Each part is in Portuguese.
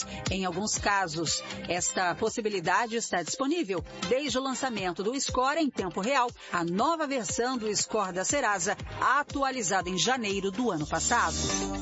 Em alguns casos, esta possibilidade está disponível desde o lançamento do Score em tempo real, a nova versão do Score da Serasa, atualizada em janeiro do ano passado.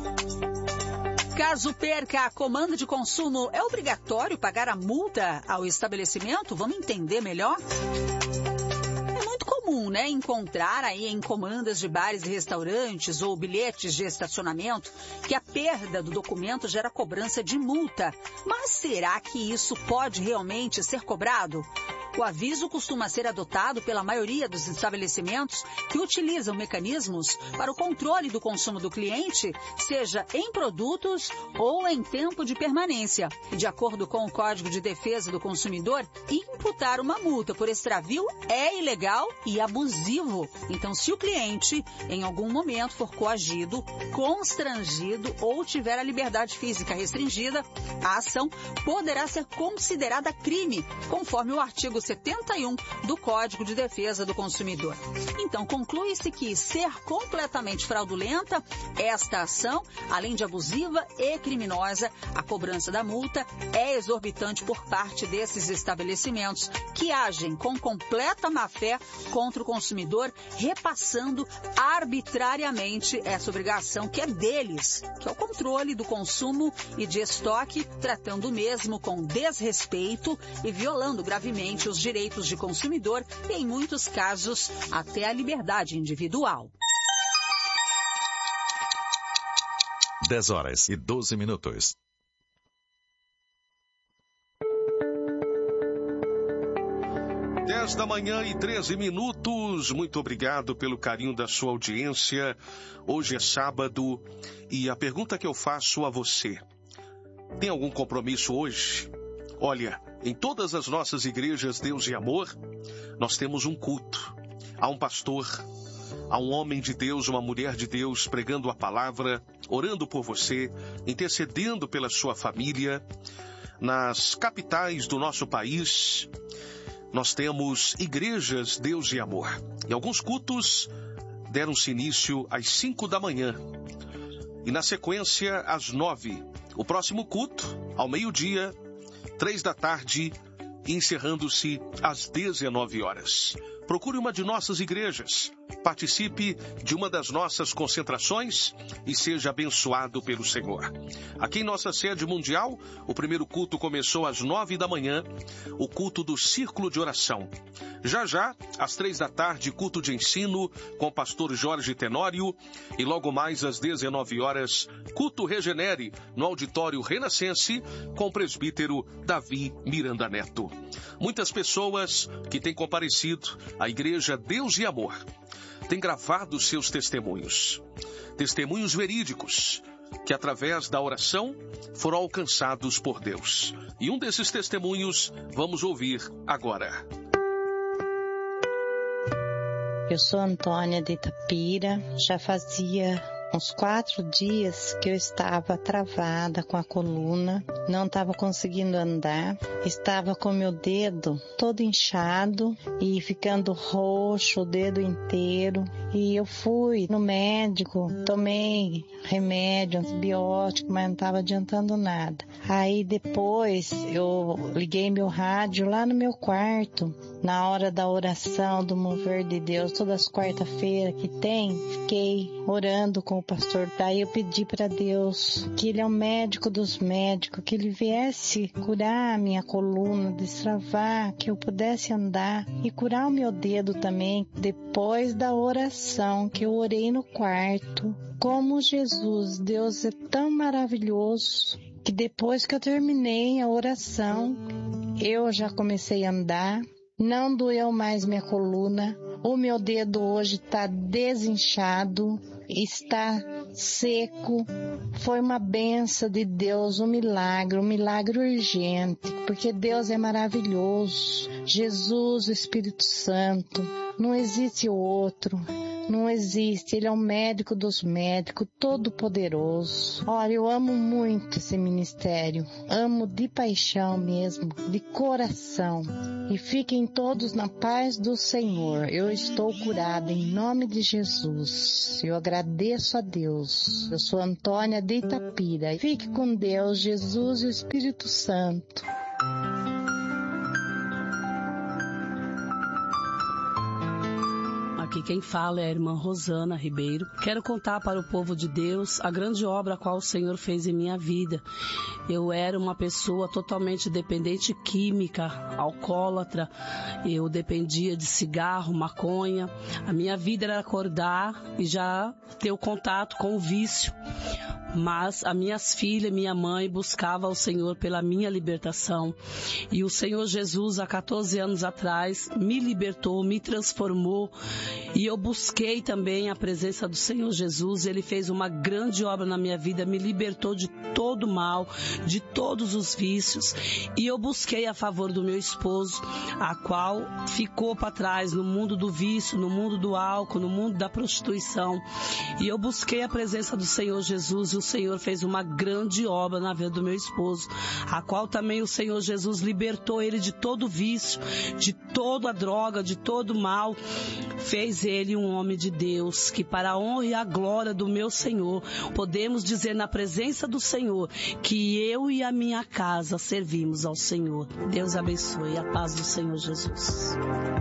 Caso perca a comanda de consumo, é obrigatório pagar a multa ao estabelecimento? Vamos entender melhor? É muito comum, encontrar aí em comandas de bares e restaurantes ou bilhetes de estacionamento que a perda do documento gera cobrança de multa. Mas será que isso pode realmente ser cobrado? O aviso costuma ser adotado pela maioria dos estabelecimentos que utilizam mecanismos para o controle do consumo do cliente, seja em produtos ou em tempo de permanência. De acordo com o Código de Defesa do Consumidor, imputar uma multa por extravio é ilegal e abusivo. Então, se o cliente, em algum momento, for coagido, constrangido ou tiver a liberdade física restringida, a ação poderá ser considerada crime, conforme o artigo 71 do Código de Defesa do Consumidor. Então, conclui-se que ser completamente fraudulenta esta ação, além de abusiva e criminosa, a cobrança da multa é exorbitante por parte desses estabelecimentos que agem com completa má-fé contra o consumidor, repassando arbitrariamente essa obrigação que é deles, que é o controle do consumo e de estoque, tratando o mesmo com desrespeito e violando gravemente os direitos de consumidor e, em muitos casos, até a liberdade individual. 10h12. 10h13. Muito obrigado pelo carinho da sua audiência. Hoje é sábado e a pergunta que eu faço a você: tem algum compromisso hoje? Olha, em todas as nossas igrejas Deus e Amor, nós temos um culto. Há um pastor, há um homem de Deus, uma mulher de Deus pregando a palavra, orando por você, intercedendo pela sua família. Nas capitais do nosso país, nós temos igrejas Deus e Amor. E alguns cultos deram-se início às 5 da manhã. E na sequência, às 9. O próximo culto, ao meio-dia, 3 da tarde, encerrando-se às 19 horas. Procure uma de nossas igrejas, participe de uma das nossas concentrações e seja abençoado pelo Senhor. Aqui em nossa sede mundial, o primeiro culto começou às 9 da manhã, o culto do Círculo de Oração. Já, às 3 da tarde, culto de ensino com o pastor Jorge Tenório e logo mais às 19 horas, culto Regenere no auditório Renascense com o presbítero Davi Miranda Neto. Muitas pessoas que têm comparecido à igreja Deus e Amor têm gravado seus testemunhos verídicos, que através da oração foram alcançados por Deus. E um desses testemunhos vamos ouvir agora. Eu sou Antônia de Itapira, já fazia uns 4 dias que eu estava travada com a coluna, não estava conseguindo andar, estava com meu dedo todo inchado e ficando roxo, o dedo inteiro. E eu fui no médico, tomei remédio, antibiótico, mas não estava adiantando nada. Aí depois eu liguei meu rádio lá no meu quarto, na hora da oração do Mover de Deus, todas as quarta-feiras que tem, fiquei orando com o pastor. Daí eu pedi para Deus, que Ele é o médico dos médicos, que Ele viesse curar a minha coluna, destravar, que eu pudesse andar e curar o meu dedo também. Depois da oração que eu orei no quarto, como Jesus, Deus é tão maravilhoso, que depois que eu terminei a oração, eu já comecei a andar, não doeu mais minha coluna, o meu dedo hoje está desinchado, está seco. Foi uma bênção de Deus, um milagre urgente, porque Deus é maravilhoso. Jesus, o Espírito Santo, não existe outro. não existe. Ele é o médico dos médicos, todo poderoso. Olha, eu amo muito esse ministério. Amo de paixão mesmo, de coração. E fiquem todos na paz do Senhor. Eu estou curada em nome de Jesus. Eu agradeço a Deus. Eu sou Antônia de Itapira. Fique com Deus, Jesus e o Espírito Santo. Aqui quem fala é a irmã Rosana Ribeiro. Quero contar para o povo de Deus a grande obra a qual o Senhor fez em minha vida. Eu era uma pessoa totalmente dependente química, alcoólatra. Eu dependia de cigarro, maconha. A minha vida era acordar e já ter o contato com o vício. Mas as minhas filhas, minha mãe buscava o Senhor pela minha libertação. E o Senhor Jesus, há 14 anos atrás, me libertou, me transformou. E eu busquei também a presença do Senhor Jesus. Ele fez uma grande obra na minha vida, me libertou de todo mal, de todos os vícios. E eu busquei a favor do meu esposo, a qual ficou para trás no mundo do vício, no mundo do álcool, no mundo da prostituição. E eu busquei a presença do Senhor Jesus. E o Senhor fez uma grande obra na vida do meu esposo, a qual também o Senhor Jesus libertou ele de todo vício, de toda a droga, de todo o mal. Fez ele um homem de Deus, que para a honra e a glória do meu Senhor, podemos dizer na presença do Senhor, que eu e a minha casa servimos ao Senhor. Deus abençoe, a paz do Senhor Jesus.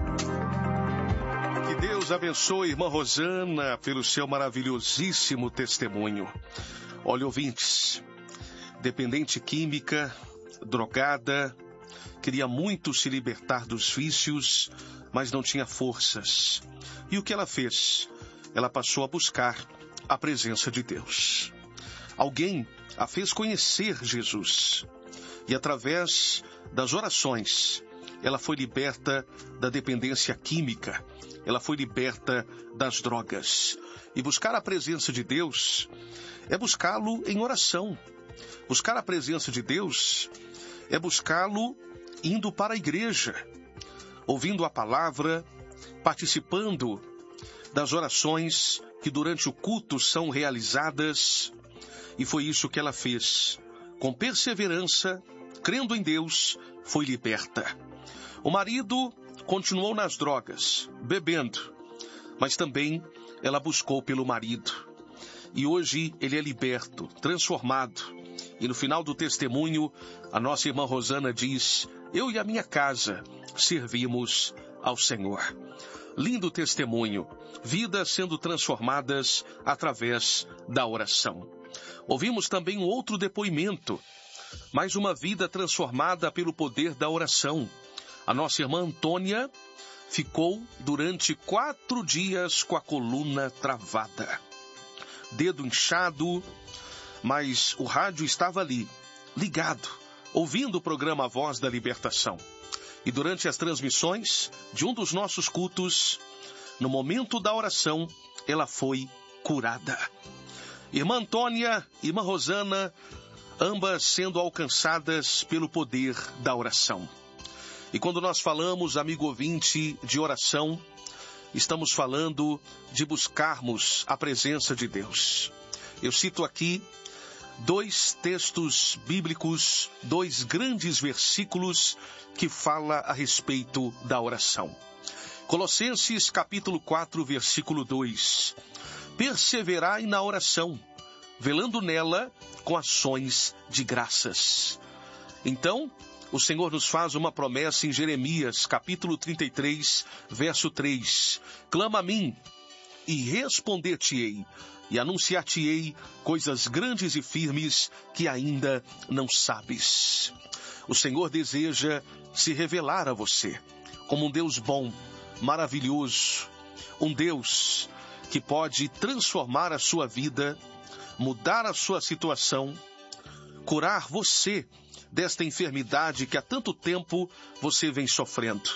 Que Deus abençoe, irmã Rosana, pelo seu maravilhosíssimo testemunho. Olha, ouvintes, dependente química, drogada, queria muito se libertar dos vícios, mas não tinha forças. E o que ela fez? Ela passou a buscar a presença de Deus. Alguém a fez conhecer Jesus. E através das orações, ela foi liberta da dependência química. Ela foi liberta das drogas. E buscar a presença de Deus é buscá-lo em oração. Buscar a presença de Deus é buscá-lo indo para a igreja, ouvindo a palavra, participando das orações que durante o culto são realizadas. E foi isso que ela fez. Com perseverança, crendo em Deus, foi liberta. O marido continuou nas drogas, bebendo, mas também ela buscou pelo marido. E hoje ele é liberto, transformado. E no final do testemunho, a nossa irmã Rosana diz: eu e a minha casa servimos ao Senhor. Lindo testemunho, vidas sendo transformadas através da oração. Ouvimos também um outro depoimento, mais uma vida transformada pelo poder da oração. A nossa irmã Antônia ficou durante 4 dias com a coluna travada. Dedo inchado, mas o rádio estava ali, ligado, ouvindo o programa A Voz da Libertação. E durante as transmissões de um dos nossos cultos, no momento da oração, ela foi curada. Irmã Antônia e irmã Rosana, ambas sendo alcançadas pelo poder da oração. E quando nós falamos, amigo ouvinte, de oração, estamos falando de buscarmos a presença de Deus. Eu cito aqui 2 textos bíblicos, 2 grandes versículos que falam a respeito da oração. Colossenses capítulo 4, versículo 2. Perseverai na oração, velando nela com ações de graças. Então, o Senhor nos faz uma promessa em Jeremias, capítulo 33, verso 3. Clama a mim, e responder-te-ei, e anunciar-te-ei coisas grandes e firmes que ainda não sabes. O Senhor deseja se revelar a você como um Deus bom, maravilhoso, um Deus que pode transformar a sua vida, mudar a sua situação, curar você desta enfermidade que há tanto tempo você vem sofrendo.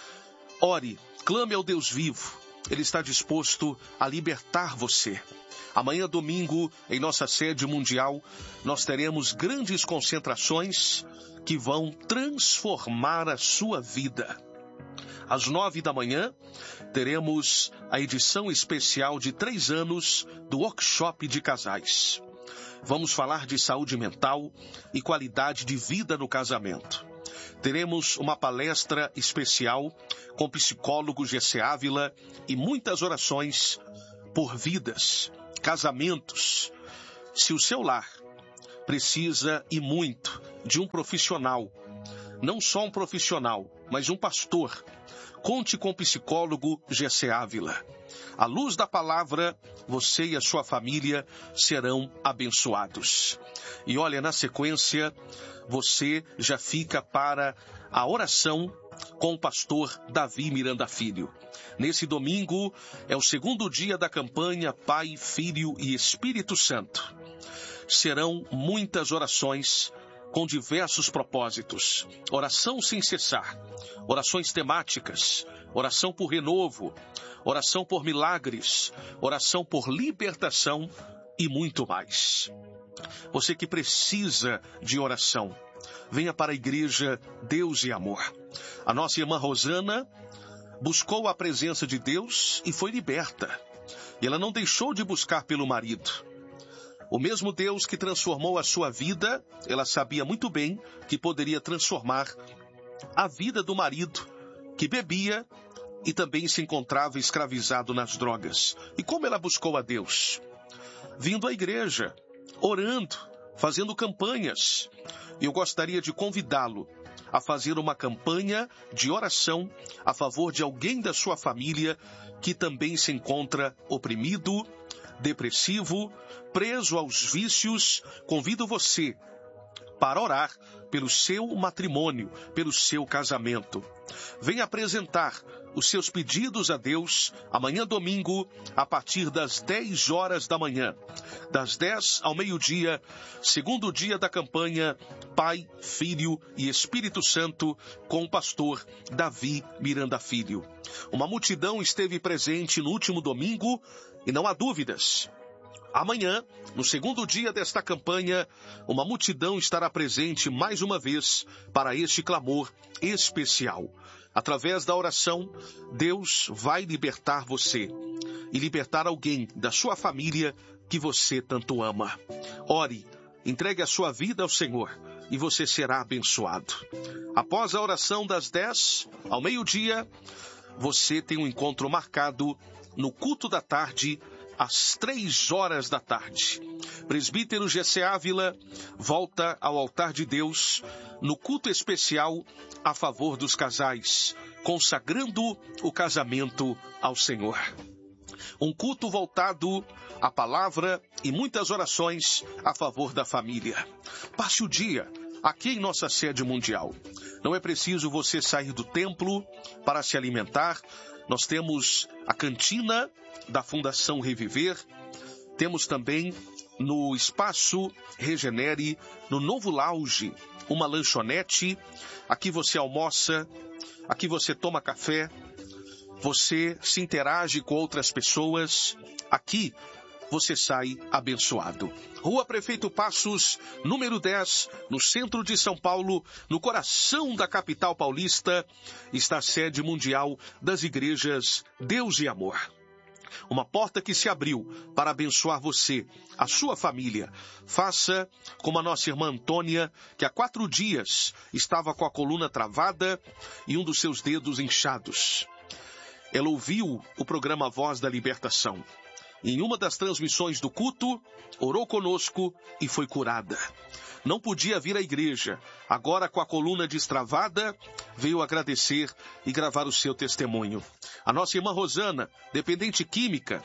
Ore, clame ao Deus vivo. Ele está disposto a libertar você. Amanhã, domingo, em nossa sede mundial, nós teremos grandes concentrações que vão transformar a sua vida. Às 9 da manhã, teremos a edição especial de 3 anos do Workshop de Casais. Vamos falar de saúde mental e qualidade de vida no casamento. Teremos uma palestra especial com o psicólogo Gessé Ávila e muitas orações por vidas, casamentos. Se o seu lar precisa e muito de um profissional, não só um profissional, mas um pastor, conte com o psicólogo Gessé Ávila. À luz da palavra, você e a sua família serão abençoados. E olha, na sequência, você já fica para a oração com o pastor Davi Miranda Filho. Nesse domingo é o 2º dia da campanha Pai, Filho e Espírito Santo. Serão muitas orações com diversos propósitos. Oração sem cessar, orações temáticas, oração por renovo, oração por milagres, oração por libertação e muito mais. Você que precisa de oração, venha para a igreja Deus e Amor. A nossa irmã Rosana buscou a presença de Deus e foi liberta. E ela não deixou de buscar pelo marido. O mesmo Deus que transformou a sua vida, ela sabia muito bem que poderia transformar a vida do marido, que bebia e também se encontrava escravizado nas drogas. E como ela buscou a Deus? Vindo à igreja, orando, fazendo campanhas. E eu gostaria de convidá-lo a fazer uma campanha de oração a favor de alguém da sua família que também se encontra oprimido, depressivo, preso aos vícios. Convido você para orar pelo seu matrimônio, pelo seu casamento. Venha apresentar os seus pedidos a Deus amanhã domingo, a partir das 10 horas da manhã. Das 10 ao meio-dia, 2º dia da campanha Pai, Filho e Espírito Santo, com o pastor Davi Miranda Filho. Uma multidão esteve presente no último domingo e não há dúvidas. Amanhã, no 2º dia desta campanha, uma multidão estará presente mais uma vez para este clamor especial. Através da oração, Deus vai libertar você e libertar alguém da sua família que você tanto ama. Ore, entregue a sua vida ao Senhor e você será abençoado. Após a oração das 10 ao meio-dia, você tem um encontro marcado no culto da tarde, às 3 horas da tarde. Presbítero Gessé Ávila volta ao altar de Deus no culto especial a favor dos casais, consagrando o casamento ao Senhor. Um culto voltado à palavra e muitas orações a favor da família. Passe o dia aqui em nossa sede mundial. Não é preciso você sair do templo para se alimentar. Nós temos a cantina da Fundação Reviver. Temos também no Espaço Regenere, no Novo Lounge, uma lanchonete. Aqui você almoça, aqui você toma café, você se interage com outras pessoas. Aqui você sai abençoado. Rua Prefeito Passos, número 10, no centro de São Paulo, no coração da capital paulista, está a sede mundial das igrejas Deus e Amor. Uma porta que se abriu para abençoar você, a sua família. Faça como a nossa irmã Antônia, que há 4 dias estava com a coluna travada e um dos seus dedos inchados. Ela ouviu o programa Voz da Libertação. Em uma das transmissões do culto, orou conosco e foi curada. Não podia vir à igreja. Agora, com a coluna destravada, veio agradecer e gravar o seu testemunho. A nossa irmã Rosana, dependente química,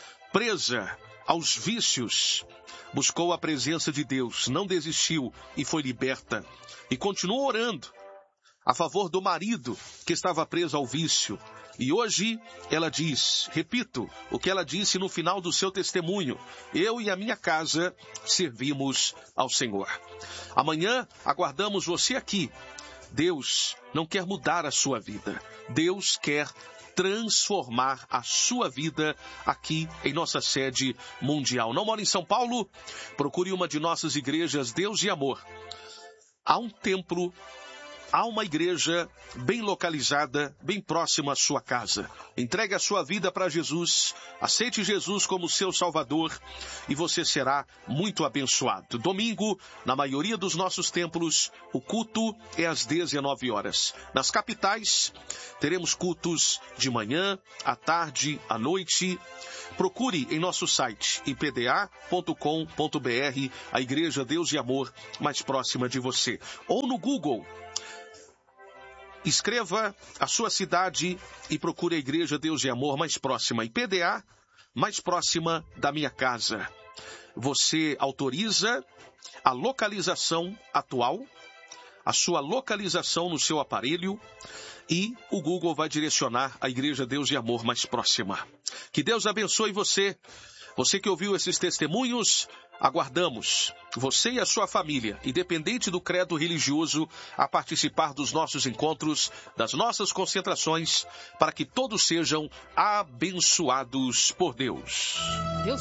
presa aos vícios, buscou a presença de Deus, não desistiu e foi liberta. E continuou orando a favor do marido que estava preso ao vício. E hoje ela diz, repito, o que ela disse no final do seu testemunho: eu e a minha casa servimos ao Senhor. Amanhã aguardamos você aqui. Deus não quer mudar a sua vida. Deus quer transformar a sua vida aqui em nossa sede mundial. Não mora em São Paulo? Procure uma de nossas igrejas Deus e Amor. Há um templo há uma igreja bem localizada, bem próxima à sua casa. Entregue a sua vida para Jesus, aceite Jesus como seu Salvador e você será muito abençoado. Domingo, na maioria dos nossos templos, o culto é às 19 horas. Nas capitais, teremos cultos de manhã, à tarde, à noite. Procure em nosso site ipda.com.br a Igreja Deus e Amor mais próxima de você. Ou no Google, escreva a sua cidade e procure a Igreja Deus e Amor mais próxima. IPDA, mais próxima da minha casa. Você autoriza a localização atual, a sua localização no seu aparelho, e o Google vai direcionar a Igreja Deus e Amor mais próxima. Que Deus abençoe você. Você que ouviu esses testemunhos, aguardamos você e a sua família, independente do credo religioso, a participar dos nossos encontros, das nossas concentrações, para que todos sejam abençoados por Deus.